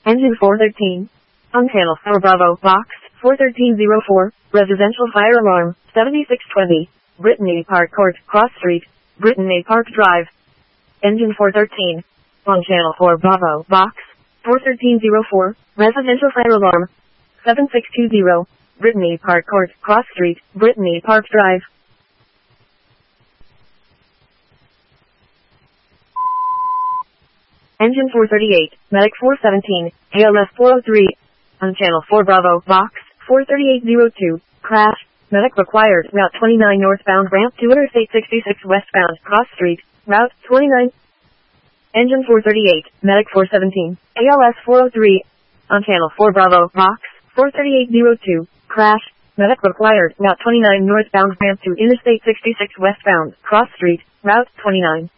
Engine 413. On channel 4 Bravo, box 41304, residential fire alarm, 7620, Brittany Park Court, Cross Street, Brittany Park Drive. Engine 413. On channel 4 Bravo, box 41304, residential fire alarm, 7620, Brittany Park Court, Cross Street, Brittany Park Drive. Engine 438, Medic 417, ALS 403, on channel 4 Bravo, box 43802, crash, medic required, route 29 northbound ramp to Interstate 66 westbound, Cross Street, route 29. Engine 438, Medic 417, ALS 403, on channel 4 Bravo, box 43802, crash, medic required, route 29 northbound ramp to Interstate 66 westbound, Cross Street, route 29.